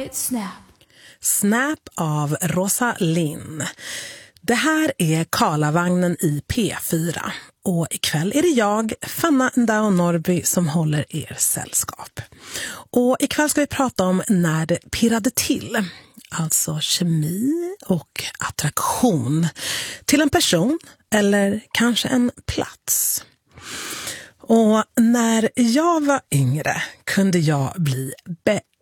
White Snap. Snap av Rosa Linn. Det här är Karlavagnen i P4 och ikväll är det jag, Fanna Ndao Norby, som håller er sällskap. Och ikväll ska vi prata om när det pirrade till, alltså kemi och attraktion till en person eller kanske en plats. Och när jag var yngre kunde jag bli